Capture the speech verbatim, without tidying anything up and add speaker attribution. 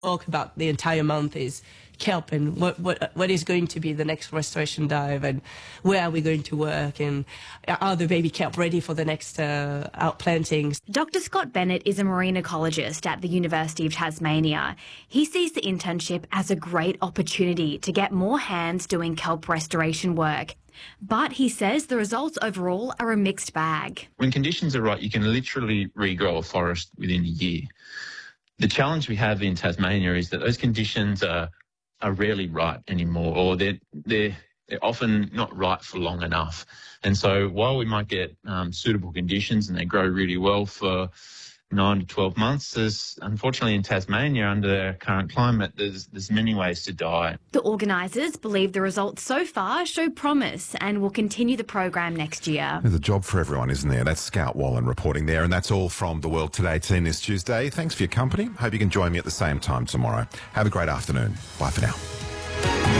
Speaker 1: talk about the entire month is kelp and what, what what is going to be the next restoration dive and where are we going to work and are the baby kelp ready for the next uh, outplantings.
Speaker 2: Doctor Scott Bennett is a marine ecologist at the University of Tasmania. He sees the internship as a great opportunity to get more hands doing kelp restoration work. But he says the results overall are a mixed bag.
Speaker 3: When conditions are right, you can literally regrow a forest within a year. The challenge we have in Tasmania is that those conditions are are rarely right anymore, or they're, they're, they're often not right for long enough. And so while we might get um, suitable conditions and they grow really well for nine to twelve months, there's, unfortunately in Tasmania, under our current climate, there's, there's many ways to die.
Speaker 2: The organisers believe the results so far show promise and will continue the program next year.
Speaker 4: There's a job for everyone, isn't there? That's Scout Wallen reporting there, and that's all from The World Today team this Tuesday. Thanks for your company. Hope you can join me at the same time tomorrow. Have a great afternoon. Bye for now.